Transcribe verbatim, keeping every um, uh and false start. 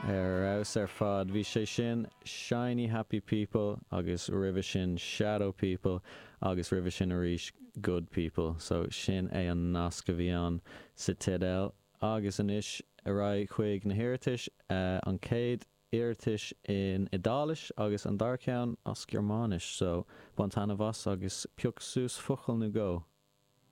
ar aus ar fad bhí sé sin shiny happy people agus ribh sin shadow people agus ribh sin arís good people, so sin é an nasc a bhí an sa tidal agus inis a raibh chuig na hiarratais uh, an céad iarratais in Idális agus an darceann as Germánis, so Bontanna Vas agus Piuc Sús Fuchal nu go.